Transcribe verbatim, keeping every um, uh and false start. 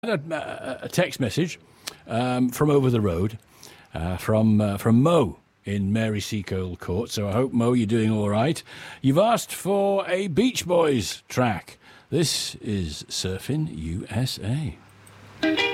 A, a text message um, from over the road uh, from uh, from Mo in Mary Seacole Court. So I hope, Mo, you're doing all right. You've asked for a Beach Boys track. This is Surfing U S A.